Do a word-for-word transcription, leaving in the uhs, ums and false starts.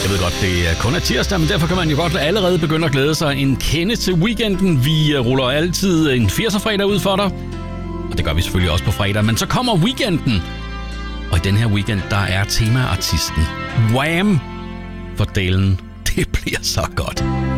Jeg ved godt, det er kun er tirsdag, men derfor kan man jo godt allerede begynde at glæde sig en kende til weekenden. Vi ruller altid en firser-fredag ud for dig, og det gør vi selvfølgelig også på fredag. Men så kommer weekenden, og i den her weekend, der er temaartisten Wham! For delen, det bliver så godt.